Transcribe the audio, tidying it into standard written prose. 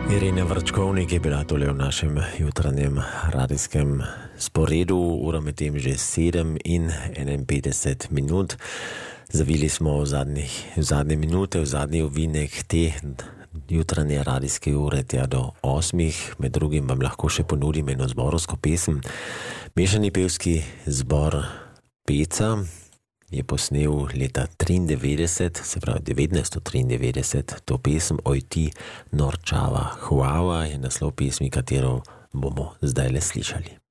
Irina Vrčkovnik je bila tole v našem jutranjem radijskem sporedu, ura med tem že 7 in 51 minut. Zavili smo v zadnje minute, v zadnji ovinek te jutranje radijske ure tja do 8. Med drugim vam lahko še ponudim eno zborovsko pesem. Mešani pevski zbor Peca je posnel leta 93, se pravi 1993, to pesem Oj ti norčava. Huava je naslov pesmi, katero bomo zdaj le slišali.